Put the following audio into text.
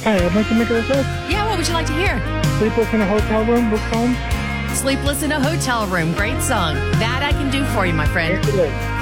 Hi, I'd like to make a request. Yeah, what would you like to hear? Sleepless in a Hotel Room, book song. Sleepless in a Hotel Room. Great song. That I can do for you, my friend. Yes, it is.